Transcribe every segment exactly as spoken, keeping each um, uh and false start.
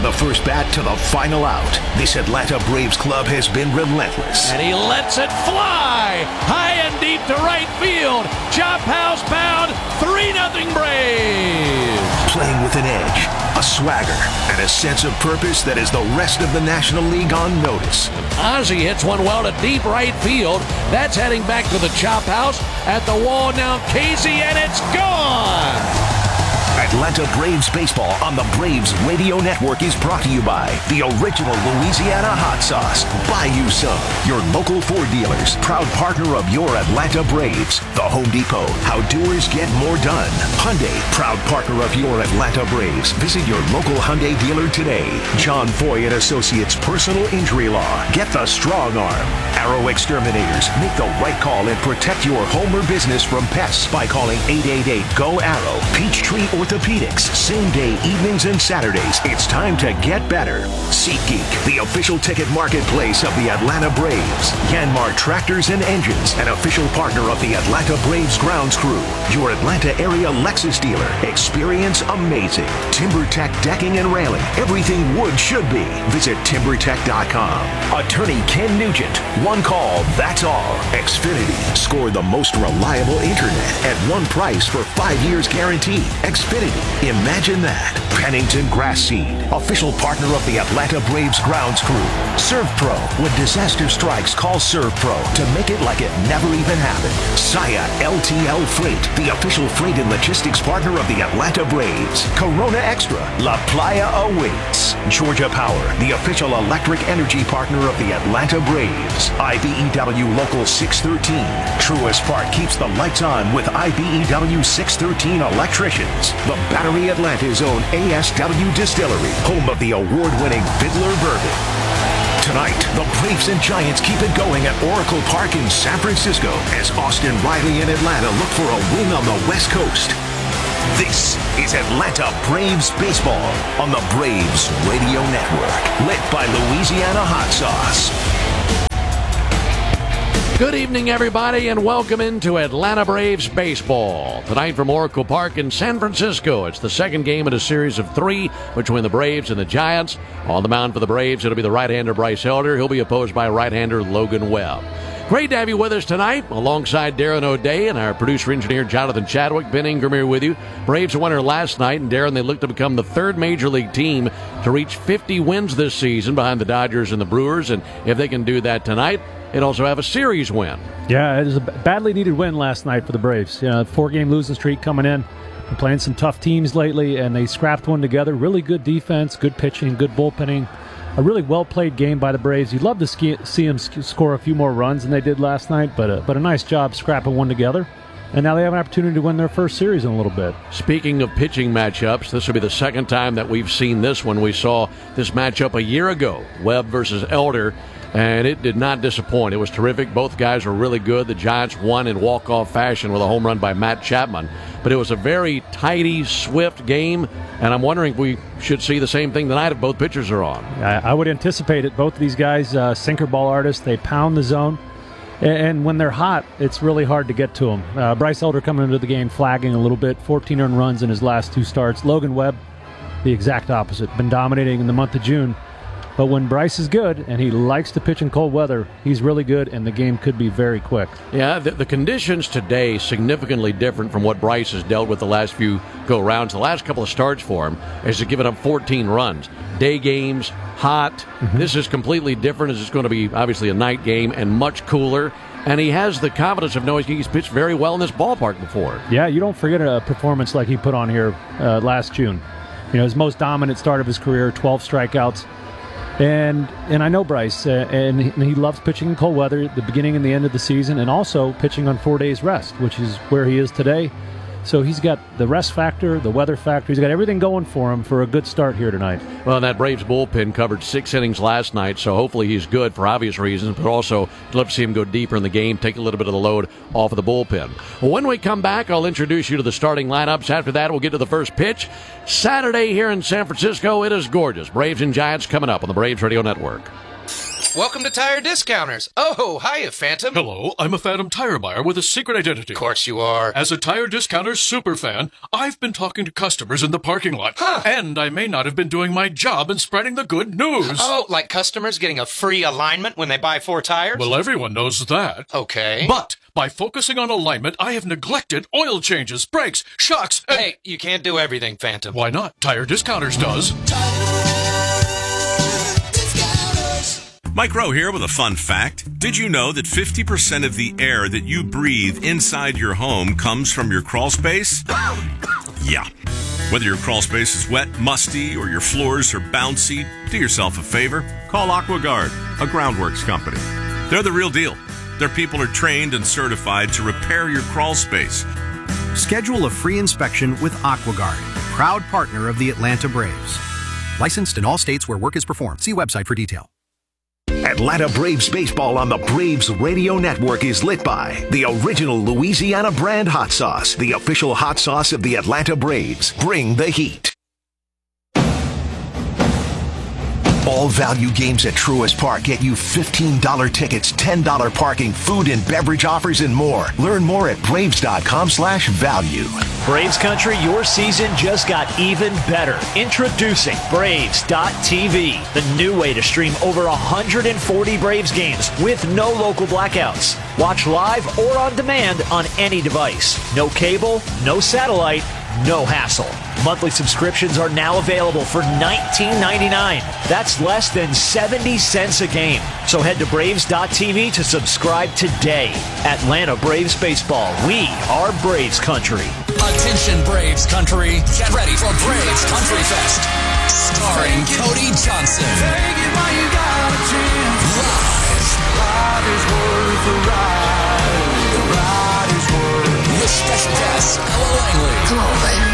the first bat to the final out, this Atlanta Braves club has been relentless. And he lets it fly high and deep to right field. Chop house bound, three nothing Braves. Playing with an edge, a swagger, and a sense of purpose that is the rest of the National League on notice. Ozzie hits one well to deep right field. That's heading back to the chop house. At the wall now, Casey, and it's gone. Atlanta Braves baseball on the Braves Radio Network is brought to you by the original Louisiana hot sauce. Buy you some. Your local Ford dealers, proud partner of your Atlanta Braves. The Home Depot, how doers get more done. Hyundai, proud partner of your Atlanta Braves. Visit your local Hyundai dealer today. John Foy and Associates Personal Injury Law. Get the strong arm. Arrow Exterminators, make the right call and protect your home or business from pests by calling eight eight eight, G O, ARROW. Peachtree Orthopedics, same day, evenings and Saturdays. It's time to get better. SeatGeek, the official ticket marketplace of the Atlanta Braves. Yanmar Tractors and Engines, an official partner of the Atlanta Braves grounds crew. Your Atlanta area Lexus dealer. Experience amazing. TimberTech Decking and Railing. Everything wood should be. Visit timber tech dot com. Attorney Ken Nugent. One call, that's all. Xfinity. Score the most reliable internet at one price for five years guaranteed. Xfinity. Imagine that. Pennington Grass Seed, official partner of the Atlanta Braves grounds crew. ServPro. When disaster strikes, call ServPro to make it like it never even happened. Saya L T L Freight, the official freight and logistics partner of the Atlanta Braves. Corona Extra. La Playa awaits. Georgia Power, the official electric energy partner of the Atlanta Braves. I B E W Local six thirteen. Truist Park keeps the lights on with I B E W six thirteen electricians. The Battery Atlanta's own A S W Distillery, home of the award-winning Fiddler Bourbon. Tonight, the Braves and Giants keep it going at Oracle Park in San Francisco as Austin Riley and Atlanta look for a win on the West Coast. This is Atlanta Braves baseball on the Braves Radio Network, lit by Louisiana hot sauce. Good evening, everybody, and welcome into Atlanta Braves baseball. Tonight from Oracle Park in San Francisco, it's the second game in a series of three between the Braves and the Giants. On the mound for the Braves, it'll be the right-hander Bryce Elder. He'll be opposed by right-hander Logan Webb. Great to have you with us tonight, alongside Darren O'Day and our producer-engineer Jonathan Chadwick. Ben Ingram here with you. Braves won her last night, and Darren, they look to become the third Major League team to reach fifty wins this season behind the Dodgers and the Brewers, and if they can do that tonight, they'd also have a series win. Yeah, it was a badly needed win last night for the Braves. You know, four-game losing streak coming in. Been playing some tough teams lately, and they scrapped one together. Really good defense, good pitching, good bullpenning. A really well-played game by the Braves. You'd love to ski, see them score a few more runs than they did last night, but a, but a nice job scrapping one together. And now they have an opportunity to win their first series in a little bit. Speaking of pitching matchups, this will be the second time that we've seen this one. We saw this matchup a year ago, Webb versus Elder, and it did not disappoint. It was terrific. Both guys were really good. The Giants won in walk-off fashion with a home run by Matt Chapman. But it was a very tidy, swift game, and I'm wondering if we should see the same thing tonight if both pitchers are on. I, I would anticipate it. Both of these guys, uh, sinker ball artists, they pound the zone. And when they're hot, it's really hard to get to them. Uh, Bryce Elder coming into the game flagging a little bit, fourteen earned runs in his last two starts. Logan Webb, the exact opposite, been dominating in the month of June. But when Bryce is good, and he likes to pitch in cold weather, he's really good, and the game could be very quick. Yeah, the, the conditions today significantly different from what Bryce has dealt with the last few go-rounds. The last couple of starts for him is to give it up fourteen runs. Day games, hot. Mm-hmm. This is completely different. It's going to be, obviously, a night game and much cooler. And he has the confidence of knowing he's pitched very well in this ballpark before. Yeah, you don't forget a performance like he put on here uh, last June. You know, his most dominant start of his career, twelve strikeouts. And and I know Bryce, uh, and he, and he loves pitching in cold weather at the beginning and the end of the season, and also pitching on four days rest, which is where he is today. So he's got the rest factor, the weather factor. He's got everything going for him for a good start here tonight. Well, that Braves bullpen covered six innings last night, so hopefully he's good for obvious reasons, but also I'd love to see him go deeper in the game, take a little bit of the load off of the bullpen. Well, when we come back, I'll introduce you to the starting lineups. After that, we'll get to the first pitch. Saturday here in San Francisco, it is gorgeous. Braves and Giants coming up on the Braves Radio Network. Welcome to Tire Discounters. Oh, hiya, Phantom. Hello, I'm a Phantom tire buyer with a secret identity. Of course you are. As a Tire Discounters superfan, I've been talking to customers in the parking lot. Huh. And I may not have been doing my job in spreading the good news. Oh, like customers getting a free alignment when they buy four tires? Well, everyone knows that. Okay. But by focusing on alignment, I have neglected oil changes, brakes, shocks, and... Hey, you can't do everything, Phantom. Why not? Tire Discounters does. Mike Rowe here with a fun fact. Did you know that fifty percent of the air that you breathe inside your home comes from your crawl space? Yeah. Whether your crawl space is wet, musty, or your floors are bouncy, do yourself a favor. Call AquaGuard, a groundworks company. They're the real deal. Their people are trained and certified to repair your crawl space. Schedule a free inspection with AquaGuard, proud partner of the Atlanta Braves. Licensed in all states where work is performed. See website for detail. Atlanta Braves baseball on the Braves Radio Network is lit by the original Louisiana brand hot sauce, the official hot sauce of the Atlanta Braves. Bring the heat. All value games at Truist Park get you fifteen dollars tickets, ten dollars parking, food and beverage offers, and more. Learn more at Braves.com slash value. Braves Country, your season just got even better. Introducing Braves dot T V, the new way to stream over one hundred forty Braves games with no local blackouts. Watch live or on demand on any device. No cable, no satellite, no hassle. Monthly subscriptions are now available for nineteen ninety-nine dollars. That's less than seventy cents a game. So head to Braves dot T V to subscribe today. Atlanta Braves Baseball. We are Braves Country. Attention Braves Country. Get ready for Braves Country Fest. Starring Cody Johnson. Take it while you got a chance. Live. Ride is worth the ride. The ride is worth. With special guests, Ella Langley. Come on, baby.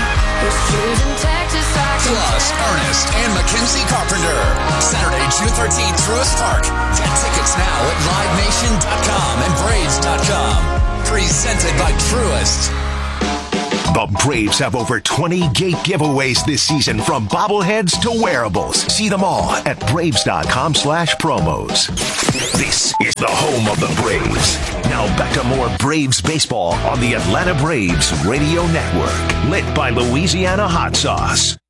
Plus, Ernest and Mackenzie Carpenter. Saturday, June thirteenth, Truist Park. Get tickets now at live nation dot com and braves dot com. Presented by Truist. The Braves have over twenty gate giveaways this season, from bobbleheads to wearables. See them all at Braves.com slash promos. This is the home of the Braves. Now back to more Braves baseball on the Atlanta Braves Radio Network. Lit by Louisiana Hot Sauce.